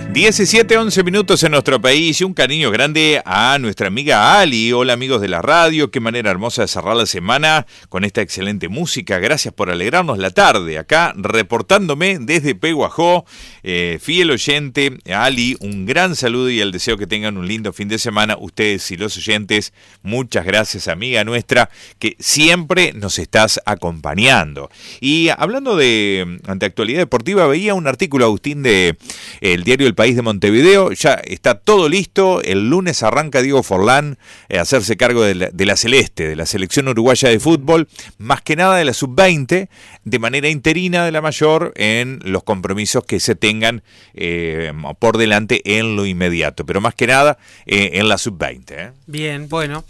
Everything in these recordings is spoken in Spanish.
17, 11 minutos en nuestro país y un cariño grande a nuestra amiga Ali. Hola amigos de la radio, qué manera hermosa de cerrar la semana con esta excelente música. Gracias por alegrarnos la tarde. Acá reportándome desde Peguajó, fiel oyente. Ali, un gran saludo y el deseo que tengan un lindo fin de semana. Ustedes y los oyentes, muchas gracias amiga nuestra que siempre nos estás acompañando. Y hablando de actualidad deportiva, veía un artículo, Agustín, de el diario El País de Montevideo. Ya está todo listo. El lunes arranca Diego Forlán a hacerse cargo de la Celeste, de la selección uruguaya de fútbol, más que nada de la sub-20, de manera interina de la mayor en los compromisos que se tengan por delante en lo inmediato, pero más que nada en la sub-20. Bien, bueno,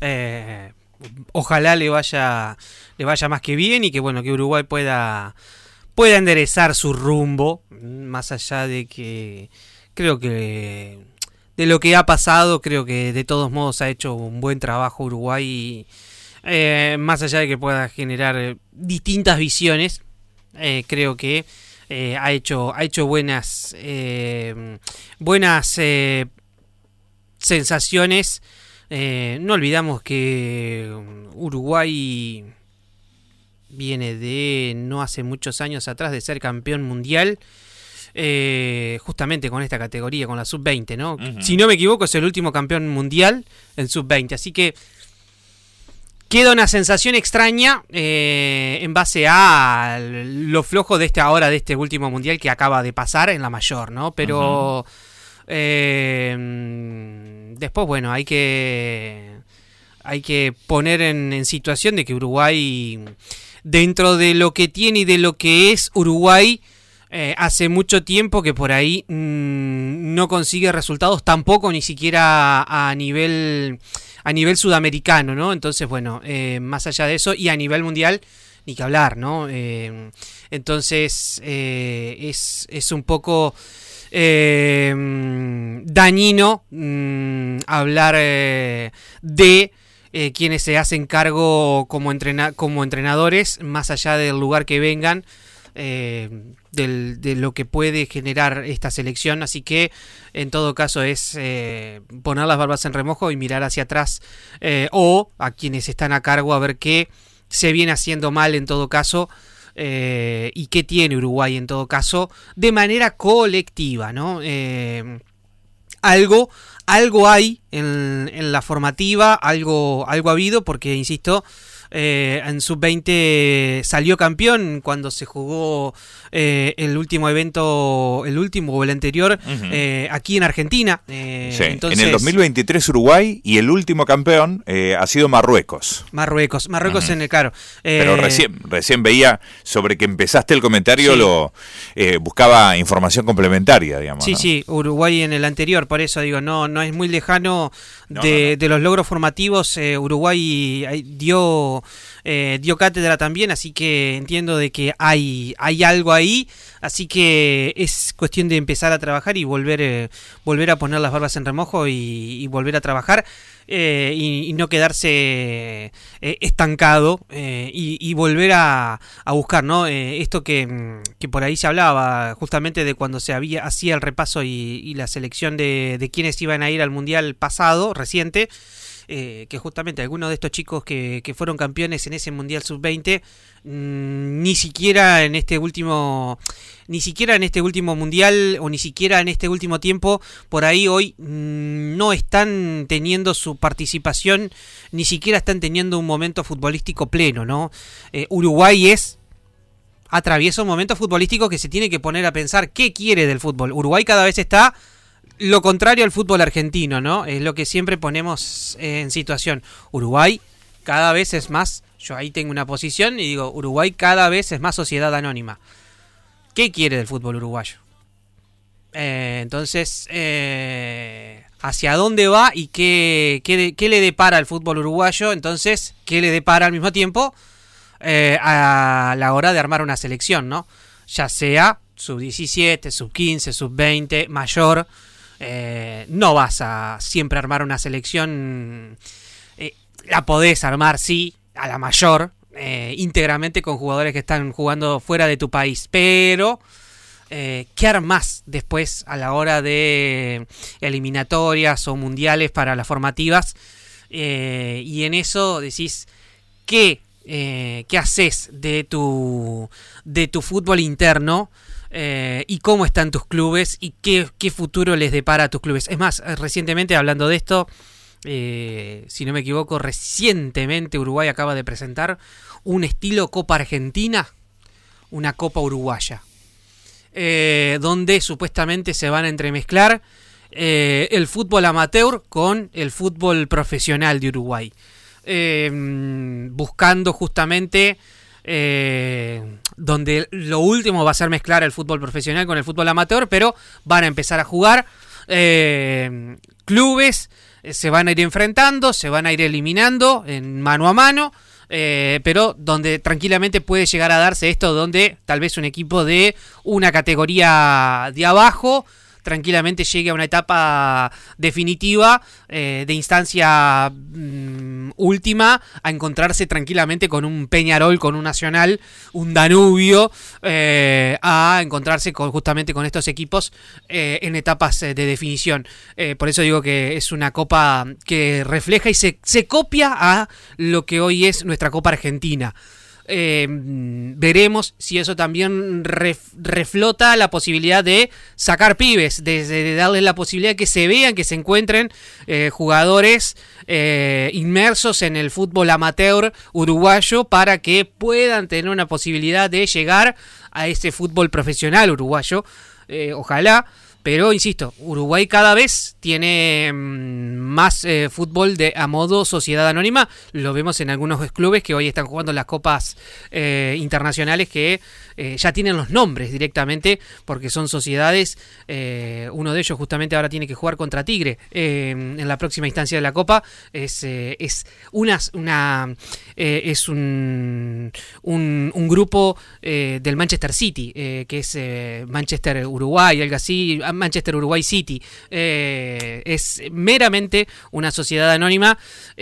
ojalá le vaya más que bien y que bueno, que Uruguay pueda enderezar su rumbo, más allá de que creo que de lo que ha pasado, creo que de todos modos ha hecho un buen trabajo Uruguay, más allá de que pueda generar distintas visiones, creo que ha hecho buenas sensaciones. No olvidamos que Uruguay viene de no hace muchos años atrás de ser campeón mundial, justamente con esta categoría, con la sub-20, ¿no? Uh-huh. Si no me equivoco, es el último campeón mundial en sub-20, así que queda una sensación extraña en base a lo flojo de este último mundial que acaba de pasar en la mayor, ¿no? Pero después, bueno, hay que poner en situación de que Uruguay, dentro de lo que tiene y de lo que es Uruguay, hace mucho tiempo que por ahí no consigue resultados, tampoco ni siquiera a nivel sudamericano, ¿no? Entonces, bueno, más allá de eso, y a nivel mundial, ni que hablar, ¿no? Entonces, es un poco dañino hablar de quienes se hacen cargo como entrenadores, más allá del lugar que vengan, de lo que puede generar esta selección. Así que en todo caso es poner las barbas en remojo y mirar hacia atrás, o a quienes están a cargo, a ver qué se viene haciendo mal en todo caso, y qué tiene Uruguay en todo caso de manera colectiva, ¿no? Algo hay en la formativa, algo ha habido, porque insisto, en sub-20 salió campeón cuando se jugó el último evento, el último o el anterior, uh-huh, aquí en Argentina. Sí. Entonces, en el 2023 Uruguay, y el último campeón ha sido Marruecos. Marruecos, uh-huh, en el claro. Pero recién veía, sobre que empezaste el comentario, sí, buscaba información complementaria, digamos. Sí, ¿no? Sí, Uruguay en el anterior, por eso digo, no es muy lejano de los logros formativos. Uruguay dio cátedra también, así que entiendo de que hay algo ahí, así que es cuestión de empezar a trabajar y volver a poner las barbas en remojo y volver a trabajar, y no quedarse estancado, y volver a buscar, ¿no? Esto que por ahí se hablaba justamente de cuando hacía el repaso y la selección de quienes iban a ir al mundial pasado, reciente, que justamente algunos de estos chicos que fueron campeones en ese Mundial Sub-20, ni siquiera en este último Mundial, o ni siquiera en este último tiempo, por ahí hoy no están teniendo su participación, ni siquiera están teniendo un momento futbolístico pleno, ¿no? Uruguay atraviesa un momento futbolístico que se tiene que poner a pensar qué quiere del fútbol. Uruguay cada vez está lo contrario al fútbol argentino, ¿no? Es lo que siempre ponemos en situación. Uruguay cada vez es más, yo ahí tengo una posición y digo, Uruguay cada vez es más sociedad anónima. ¿Qué quiere del fútbol uruguayo? Entonces, ¿hacia dónde va y qué le depara al fútbol uruguayo? Entonces, ¿qué le depara al mismo tiempo a la hora de armar una selección, ¿no? Ya sea sub-17, sub-15, sub-20, mayor. No vas a siempre armar una selección, la podés armar, sí, a la mayor, íntegramente con jugadores que están jugando fuera de tu país, pero ¿qué armás después a la hora de eliminatorias o mundiales para las formativas? Y en eso decís, ¿qué haces de tu fútbol interno? Y cómo están tus clubes y qué futuro les depara a tus clubes. Es más, recientemente, hablando de esto, si no me equivoco, recientemente Uruguay acaba de presentar un estilo Copa Argentina, una Copa Uruguaya, donde supuestamente se van a entremezclar el fútbol amateur con el fútbol profesional de Uruguay, buscando justamente donde lo último va a ser mezclar el fútbol profesional con el fútbol amateur, pero van a empezar a jugar clubes, se van a ir enfrentando, se van a ir eliminando en mano a mano, pero donde tranquilamente puede llegar a darse esto, donde tal vez un equipo de una categoría de abajo tranquilamente llegue a una etapa definitiva de instancia última, a encontrarse tranquilamente con un Peñarol, con un Nacional, un Danubio, a encontrarse justamente con estos equipos en etapas de definición. Por eso digo que es una copa que refleja y se copia a lo que hoy es nuestra Copa Argentina. Veremos si eso también reflota la posibilidad de sacar pibes, de darles la posibilidad de que se vean, que se encuentren jugadores inmersos en el fútbol amateur uruguayo, para que puedan tener una posibilidad de llegar a ese fútbol profesional uruguayo. Ojalá. Pero, insisto, Uruguay cada vez tiene más fútbol a modo sociedad anónima. Lo vemos en algunos clubes que hoy están jugando las copas internacionales, que ya tienen los nombres directamente, porque son sociedades. Uno de ellos justamente ahora tiene que jugar contra Tigre en la próxima instancia de la copa. Es un grupo del Manchester City, que es Manchester Uruguay, algo así. Manchester Uruguay City, es meramente una sociedad anónima,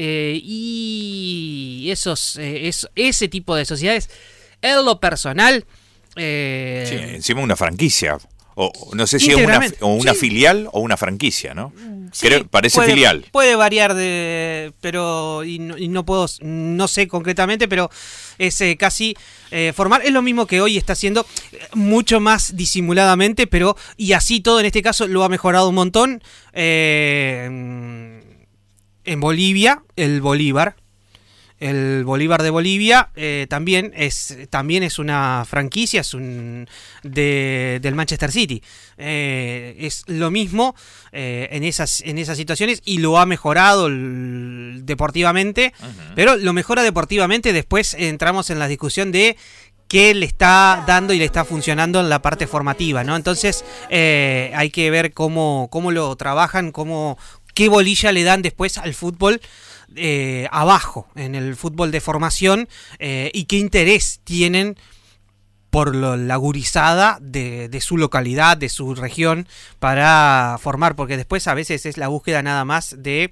y ese tipo de sociedades, en lo personal, sí, encima una franquicia, o no sé si es una filial o una franquicia, ¿no? Sí, parece filial. Puede variar pero no sé concretamente, pero es casi formal. Es lo mismo que hoy está haciendo, mucho más disimuladamente, pero y así todo en este caso lo ha mejorado un montón. En Bolivia, el Bolívar de Bolivia también es una franquicia, del Manchester City. Es lo mismo en esas situaciones, y lo ha mejorado deportivamente. Uh-huh. Pero lo mejora deportivamente, después entramos en la discusión de qué le está dando y le está funcionando en la parte formativa, ¿no? Entonces hay que ver cómo lo trabajan, qué bolilla le dan después al fútbol abajo, en el fútbol de formación, y qué interés tienen por la gurizada de su localidad, de su región, para formar, porque después a veces es la búsqueda nada más de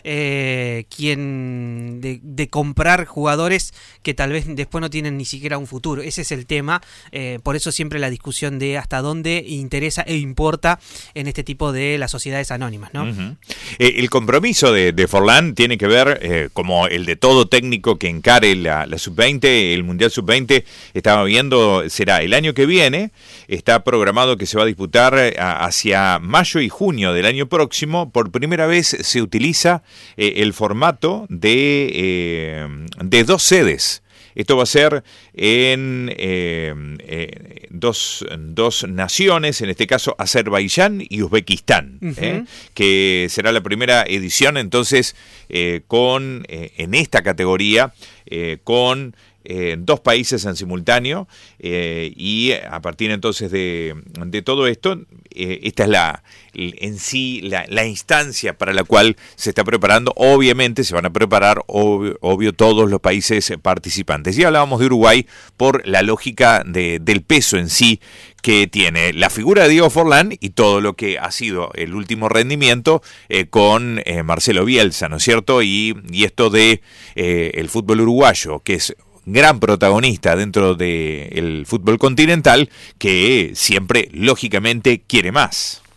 comprar jugadores que tal vez después no tienen ni siquiera un futuro. Ese es el tema, por eso siempre la discusión de hasta dónde interesa e importa en este tipo de las sociedades anónimas, ¿no? Uh-huh. El compromiso de Forlán tiene que ver, como el de todo técnico que encare la Sub-20, el Mundial Sub-20, estaba viendo, será el año que viene. Está programado que se va a disputar hacia mayo y junio del año próximo. Por primera vez se utiliza el formato de 2 sedes. Esto va a ser en dos naciones, en este caso Azerbaiyán y Uzbekistán, uh-huh. Que será la primera edición entonces en esta categoría, con 2 países en simultáneo, y a partir entonces de todo esto, esta es la instancia para la cual se está preparando. Obviamente se van a preparar obvio todos los países participantes. Ya hablábamos de Uruguay por la lógica del peso en sí que tiene la figura de Diego Forlán y todo lo que ha sido el último rendimiento con Marcelo Bielsa, ¿no es cierto? Y esto de el fútbol uruguayo, que es gran protagonista dentro del fútbol continental que siempre, lógicamente, quiere más.